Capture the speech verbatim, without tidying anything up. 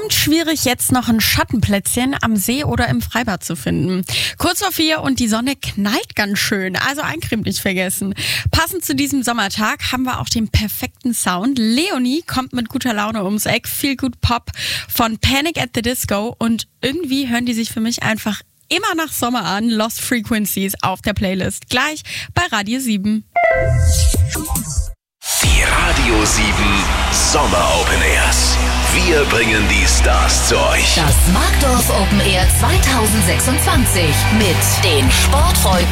Verdammt schwierig, jetzt noch ein Schattenplätzchen am See oder im Freibad zu finden. Kurz vor vier und die Sonne knallt ganz schön, also Eincreme nicht vergessen. Passend zu diesem Sommertag haben wir auch den perfekten Sound. Leonie kommt mit guter Laune ums Eck, Feel Good Pop von Panic at the Disco und irgendwie hören die sich für mich einfach immer nach Sommer an. Lost Frequencies auf der Playlist. Gleich bei Radio sieben. Die Radio sieben Sommer Open Airs. Wir bringen die Stars zu euch. Das Markdorf Open Air zwanzig sechsundzwanzig mit den Sportfreunden